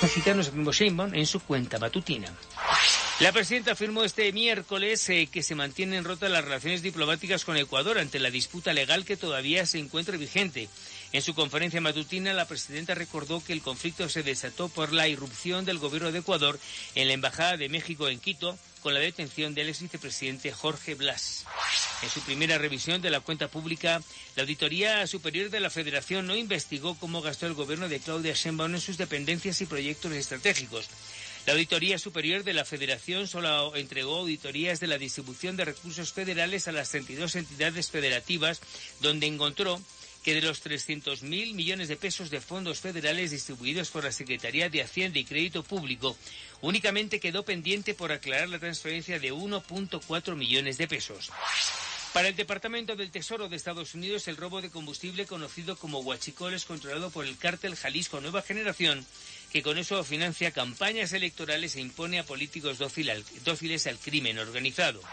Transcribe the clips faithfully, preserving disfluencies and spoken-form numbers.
mexicano Santiago Sheinbaum en su cuenta matutina. La presidenta afirmó este miércoles eh, que se mantienen rotas las relaciones diplomáticas con Ecuador ante la disputa legal que todavía se encuentra vigente. En su conferencia matutina, la presidenta recordó que el conflicto se desató por la irrupción del gobierno de Ecuador en la Embajada de México en Quito, con la detención del ex vicepresidente Jorge Blas. En su primera revisión de la cuenta pública, la Auditoría Superior de la Federación no investigó cómo gastó el gobierno de Claudia Sheinbaum en sus dependencias y proyectos estratégicos. La Auditoría Superior de la Federación solo entregó auditorías de la distribución de recursos federales a las treinta y dos entidades federativas, donde encontró que de los trescientos mil millones de pesos de fondos federales distribuidos por la Secretaría de Hacienda y Crédito Público, únicamente quedó pendiente por aclarar la transferencia de uno punto cuatro millones de pesos. Para el Departamento del Tesoro de Estados Unidos, el robo de combustible conocido como huachicol es controlado por el cártel Jalisco Nueva Generación, que con eso financia campañas electorales e impone a políticos dóciles al crimen organizado.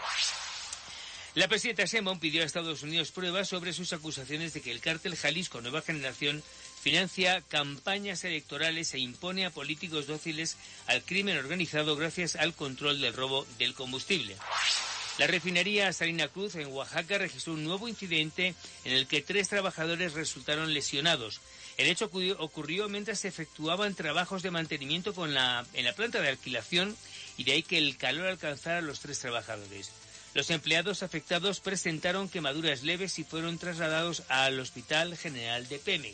La presidenta Sheinbaum pidió a Estados Unidos pruebas sobre sus acusaciones de que el cártel Jalisco Nueva Generación financia campañas electorales e impone a políticos dóciles al crimen organizado gracias al control del robo del combustible. La refinería Salina Cruz en Oaxaca registró un nuevo incidente en el que tres trabajadores resultaron lesionados. El hecho ocurrió mientras se efectuaban trabajos de mantenimiento con la, en la planta de alquilación, y de ahí que el calor alcanzara a los tres trabajadores. Los empleados afectados presentaron quemaduras leves y fueron trasladados al Hospital General de Pemex.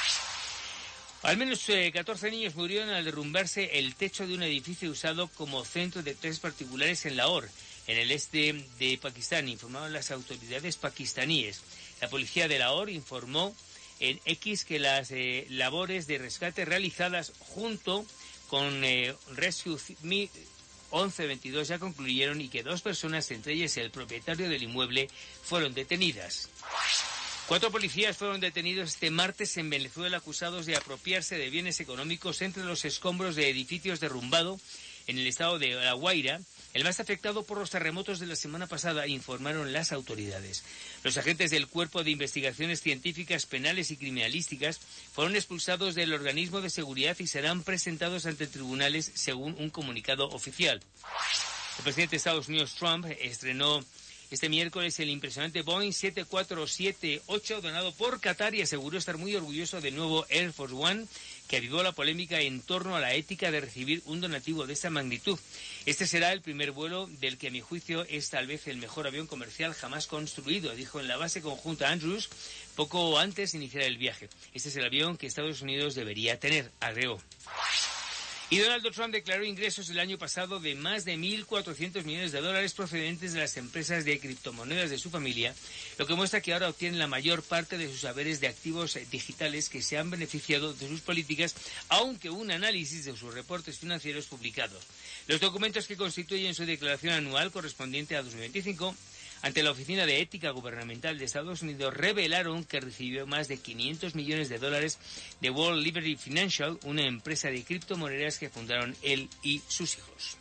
Al menos eh, catorce niños murieron al derrumbarse el techo de un edificio usado como centro de clases particulares en Lahore, en el este de Pakistán, informaron las autoridades pakistaníes. La policía de Lahore informó en X que las eh, labores de rescate realizadas junto con eh, Rescue once veintidós ya concluyeron y que dos personas, entre ellas el propietario del inmueble, fueron detenidas. Cuatro policías fueron detenidos este martes en Venezuela acusados de apropiarse de bienes económicos entre los escombros de edificios derrumbados en el estado de La Guaira, el más afectado por los terremotos de la semana pasada, informaron las autoridades. Los agentes del Cuerpo de Investigaciones Científicas, Penales y Criminalísticas fueron expulsados del organismo de seguridad y serán presentados ante tribunales según un comunicado oficial. El presidente de Estados Unidos, Trump, estrenó este miércoles el impresionante Boeing siete cuatro siete ocho donado por Qatar y aseguró estar muy orgulloso del nuevo Air Force One, que avivó la polémica en torno a la ética de recibir un donativo de esta magnitud. Este será el primer vuelo del que a mi juicio es tal vez el mejor avión comercial jamás construido, dijo en la base conjunta Andrews poco antes de iniciar el viaje. Este es el avión que Estados Unidos debería tener, agregó. Y Donald Trump declaró ingresos el año pasado de más de mil cuatrocientos millones de dólares procedentes de las empresas de criptomonedas de su familia, lo que muestra que ahora obtiene la mayor parte de sus saberes de activos digitales que se han beneficiado de sus políticas, aunque un análisis de sus reportes financieros publicados. Los documentos que constituyen su declaración anual correspondiente a dos mil veinticinco ante la Oficina de Ética Gubernamental de Estados Unidos revelaron que recibió más de quinientos millones de dólares de World Liberty Financial, una empresa de criptomonedas que fundaron él y sus hijos.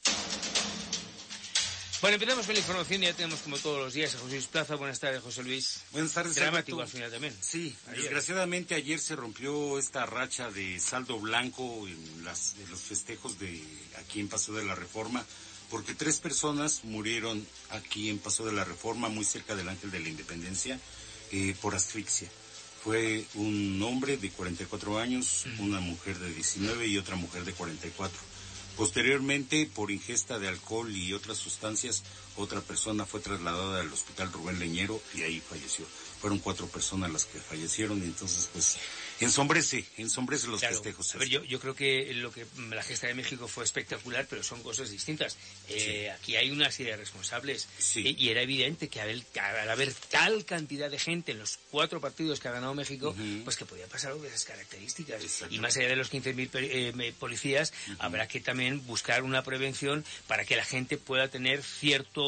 Bueno, empezamos con la información y ya tenemos como todos los días a José Luis Plaza. Buenas tardes, José Luis. Buenas tardes. Dramático al final también. Sí, ayer. Desgraciadamente ayer se rompió esta racha de saldo blanco en, las, en los festejos de aquí en Paso de la Reforma, porque tres personas murieron aquí en Paso de la Reforma, muy cerca del Ángel de la Independencia, eh, por asfixia. Fue un hombre de cuarenta y cuatro años, uh-huh. una mujer de diecinueve y otra mujer de cuarenta y cuatro. Posteriormente, por ingesta de alcohol y otras sustancias, otra persona fue trasladada al Hospital Rubén Leñero y ahí falleció. Fueron cuatro personas las que fallecieron y entonces, pues, ensombrece, ensombrece los claro. festejos. A ver, yo, yo creo que lo que la gesta de México fue espectacular, pero son cosas distintas. Eh, sí. Aquí hay una serie de responsables sí. y, y era evidente que al, al haber tal cantidad de gente en los cuatro partidos que ha ganado México, uh-huh. pues que podía pasar algo de esas características. Y más allá de los quince mil eh, policías, uh-huh. habrá que también buscar una prevención para que la gente pueda tener cierto